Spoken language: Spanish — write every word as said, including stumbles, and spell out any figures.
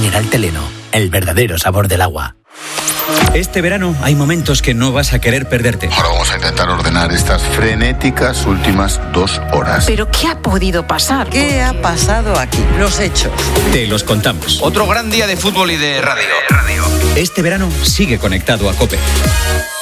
Mineral Teleno, el verdadero sabor del agua. Este verano hay momentos que no vas a querer perderte. Ahora vamos a intentar ordenar estas frenéticas últimas dos horas. ¿Pero qué ha podido pasar? ¿Qué ha pasado aquí? Los hechos. Te los contamos. Otro gran día de fútbol y de radio. Este verano sigue conectado a COPE.